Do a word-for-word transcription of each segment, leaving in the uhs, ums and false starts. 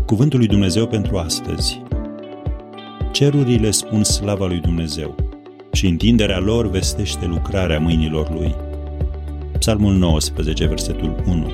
Cuvântul lui Dumnezeu pentru astăzi. Cerurile spun slava lui Dumnezeu și întinderea lor vestește lucrarea mâinilor lui. Psalmul nouăsprezece, versetul unu.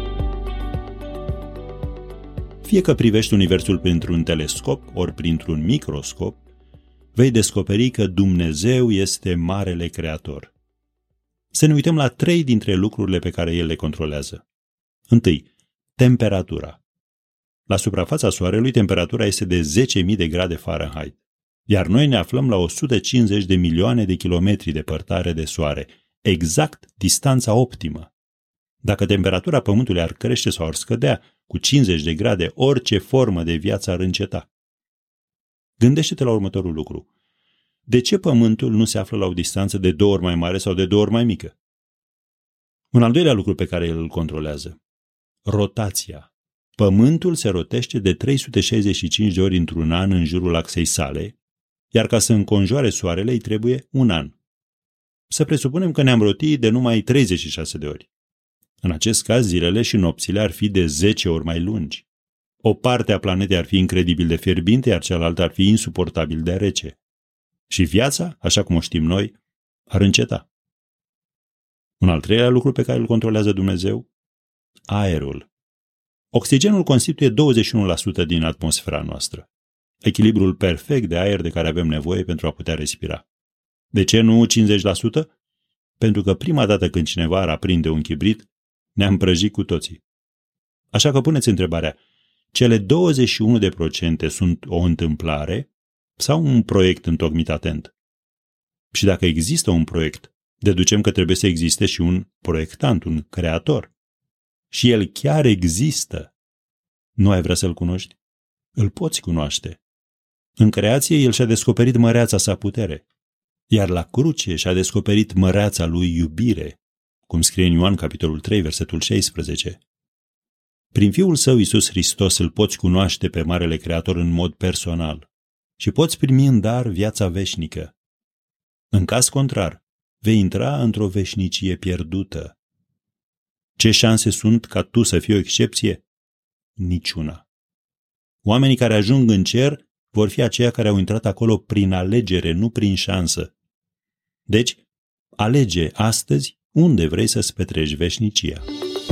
Fie că privești universul printr-un telescop ori printr-un microscop, vei descoperi că Dumnezeu este marele creator. Să ne uităm la trei dintre lucrurile pe care El le controlează. Întâi, temperatura. La suprafața Soarelui, temperatura este de zece mii de grade Fahrenheit, iar noi ne aflăm la o sută cincizeci de milioane de kilometri depărtare de Soare, exact distanța optimă. Dacă temperatura Pământului ar crește sau ar scădea cu cincizeci de grade, orice formă de viață ar înceta. Gândește-te la următorul lucru. De ce Pământul nu se află la o distanță de două ori mai mare sau de două ori mai mică? Un al doilea lucru pe care El îl controlează. Rotația. Pământul se rotește de trei sute șaizeci și cinci de ori într-un an în jurul axei sale, iar ca să înconjoare Soarele îi trebuie un an. Să presupunem că ne-am rotit de numai treizeci și șase de ori. În acest caz, zilele și nopțile ar fi de zece ori mai lungi. O parte a planetei ar fi incredibil de fierbinte, iar cealaltă ar fi insuportabil de rece. Și viața, așa cum o știm noi, ar înceta. Un al treilea lucru pe care îl controlează Dumnezeu? Aerul. Oxigenul constituie douăzeci și unu la sută din atmosfera noastră. Echilibrul perfect de aer de care avem nevoie pentru a putea respira. De ce nu cincizeci la sută? Pentru că prima dată când cineva ar aprinde un chibrit, ne-am prăjit cu toții. Așa că puneți întrebarea, cele douăzeci și unu la sută sunt o întâmplare sau un proiect întocmit atent? Și dacă există un proiect, deducem că trebuie să existe și un proiectant, un creator. Și el chiar există. Nu ai vrea să-l cunoști? Îl poți cunoaște. În creație, el și-a descoperit măreața sa putere, iar la cruce și-a descoperit măreața lui iubire, cum scrie în Ioan, capitolul trei, versetul șaisprezece. Prin Fiul Său, Iisus Hristos, îl poți cunoaște pe Marele Creator în mod personal și poți primi în dar viața veșnică. În caz contrar, vei intra într-o veșnicie pierdută. Ce șanse sunt ca tu să fii o excepție? Niciuna. Oamenii care ajung în cer vor fi aceia care au intrat acolo prin alegere, nu prin șansă. Deci, alege astăzi unde vrei să-ți petreci veșnicia.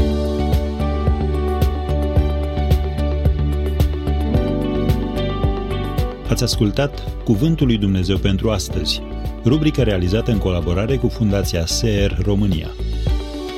Ați ascultat Cuvântul lui Dumnezeu pentru astăzi, rubrica realizată în colaborare cu Fundația S E R România.